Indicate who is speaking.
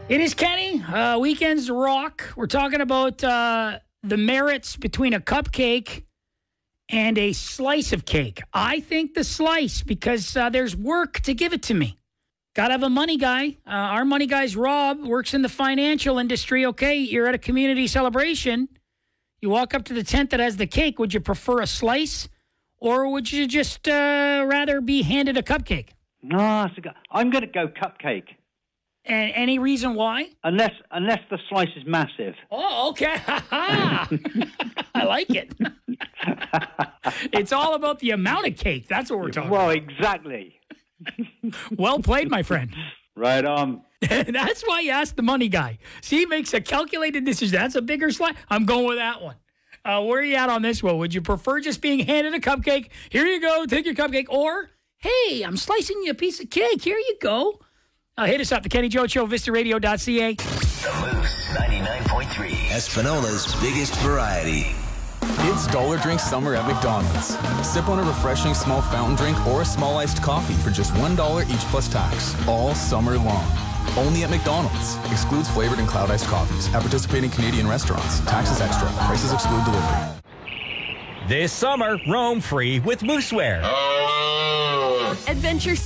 Speaker 1: It is Kenny. Weekends rock. We're talking about the merits between a cupcake and a slice of cake. I think the slice because there's work to give it to me. Got to have a money guy. Our money guy's Rob, works in the financial industry. Okay, you're at a community celebration. You walk up to the tent that has the cake. Would you prefer a slice or would you just rather be handed a cupcake?
Speaker 2: No, I'm going to go cupcake.
Speaker 1: And any reason why?
Speaker 2: Unless the slice is massive.
Speaker 1: Oh, okay. I like it. It's all about the amount of cake. That's what we're talking about.
Speaker 2: Well, exactly.
Speaker 1: Well played, my friend.
Speaker 2: Right on.
Speaker 1: That's why you asked the money guy. See, he makes a calculated decision. That's a bigger slice. I'm going with that one. Where are you at on this one? Would you prefer just being handed a cupcake? Here you go. Take your cupcake. Or, hey, I'm slicing you a piece of cake. Here you go. Hit us up, the Kenny Joe Show, vistaradio.ca.
Speaker 3: The Moose 99.3. Espanola's biggest variety.
Speaker 4: It's Dollar Drink Summer at McDonald's. Sip on a refreshing small fountain drink or a small iced coffee for just $1 each plus tax, all summer long. Only at McDonald's. Excludes flavored and cloud iced coffees at participating Canadian restaurants. Taxes extra. Prices exclude delivery.
Speaker 5: This summer, roam free with Moosewear.
Speaker 6: Adventure